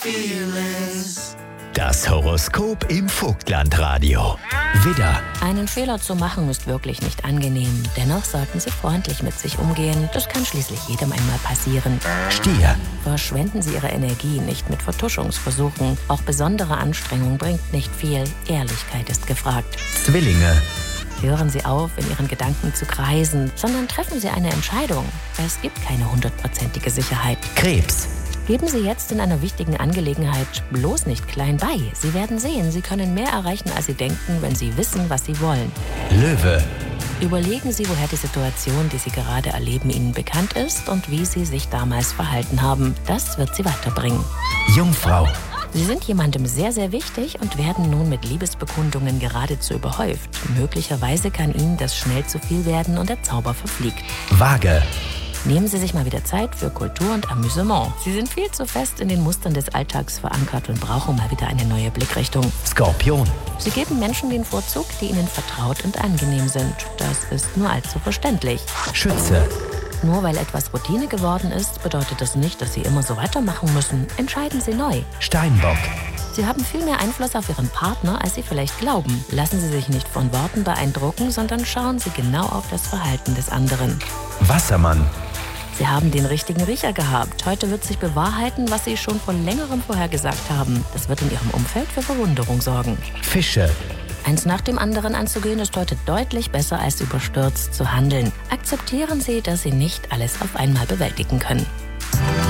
Das Horoskop im Vogtlandradio. Widder, Einen Fehler zu machen ist wirklich nicht angenehm. Dennoch sollten Sie freundlich mit sich umgehen. Das kann schließlich jedem einmal passieren. Stier, Verschwenden Sie Ihre Energie nicht mit Vertuschungsversuchen. Auch besondere Anstrengung bringt nicht viel. Ehrlichkeit ist gefragt. Zwillinge, Hören Sie auf, in Ihren Gedanken zu kreisen, sondern treffen Sie eine Entscheidung. Es gibt keine 100%ige Sicherheit. Krebs, Geben Sie jetzt in einer wichtigen Angelegenheit bloß nicht klein bei. Sie werden sehen, Sie können mehr erreichen, als Sie denken, wenn Sie wissen, was Sie wollen. Löwe, Überlegen Sie, woher die Situation, die Sie gerade erleben, Ihnen bekannt ist und wie Sie sich damals verhalten haben. Das wird Sie weiterbringen. Jungfrau, Sie sind jemandem sehr, sehr wichtig und werden nun mit Liebesbekundungen geradezu überhäuft. Möglicherweise kann Ihnen das schnell zu viel werden und der Zauber verfliegt. Waage, Nehmen Sie sich mal wieder Zeit für Kultur und Amüsement. Sie sind viel zu fest in den Mustern des Alltags verankert und brauchen mal wieder eine neue Blickrichtung. Skorpion, Sie geben Menschen den Vorzug, die Ihnen vertraut und angenehm sind. Das ist nur allzu verständlich. Schütze, Nur weil etwas Routine geworden ist, bedeutet das nicht, dass Sie immer so weitermachen müssen. Entscheiden Sie neu. Steinbock, Sie haben viel mehr Einfluss auf Ihren Partner, als Sie vielleicht glauben. Lassen Sie sich nicht von Worten beeindrucken, sondern schauen Sie genau auf das Verhalten des anderen. Wassermann, Sie haben den richtigen Riecher gehabt. Heute wird sich bewahrheiten, was Sie schon vor längerem vorhergesagt haben. Das wird in Ihrem Umfeld für Verwunderung sorgen. Fische, Eins nach dem anderen anzugehen, ist heute deutlich besser, als überstürzt zu handeln. Akzeptieren Sie, dass Sie nicht alles auf einmal bewältigen können.